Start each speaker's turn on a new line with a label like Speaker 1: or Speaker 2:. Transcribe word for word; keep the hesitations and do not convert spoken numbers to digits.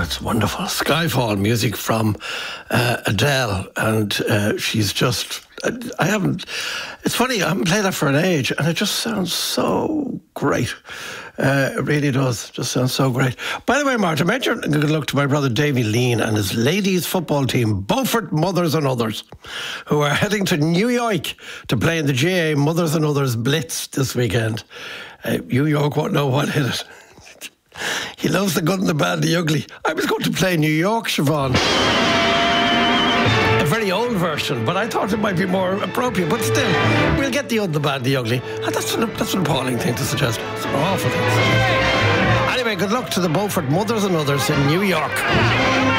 Speaker 1: it's wonderful. Skyfall music from uh, Adele, and uh, she's just. I haven't. It's funny. I haven't played that for an age, and it just sounds so great. Uh, it really does. Just sounds so great. By the way, Martin, mention good luck to my brother Davy Lean and his ladies football team, Beaufort Mothers and Others, who are heading to New York to play in the G A A Mothers and Others Blitz this weekend. Uh, New York won't know what hit it. He loves the good and the bad and the ugly. I was going to play New York, Siobhan. A very old version, but I thought it might be more appropriate. But still, we'll get the good, the bad, the ugly. And that's an, that's an appalling thing to suggest. It's an awful thing to suggest. Anyway, good luck to the Beaufort Mothers and Others in New York.